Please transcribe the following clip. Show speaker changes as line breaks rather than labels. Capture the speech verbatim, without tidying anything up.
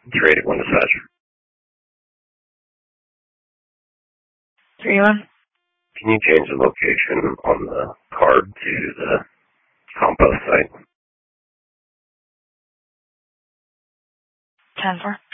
three eighty-one dispatch.
three one.
Can you change the location on the card to the compost site?
ten four.